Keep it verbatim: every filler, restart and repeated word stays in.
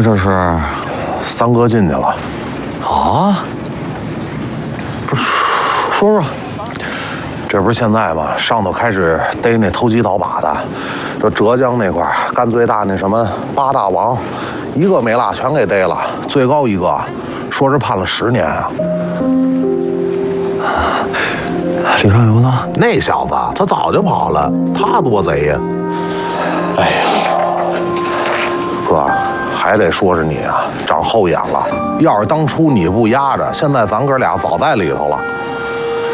这是？ 三哥进去了。 啊？不是，说说。 这不是现在吗？上头开始逮那投机倒把的，这浙江那块儿干最大那什么八大王，一个没落全给逮了，最高一个说是判了十年啊。 李尚游呢？ 那小子他早就跑了，他多贼呀！哎呀，哥，还得说是你啊，长后眼了。要是当初你不压着，现在咱哥俩早在里头了。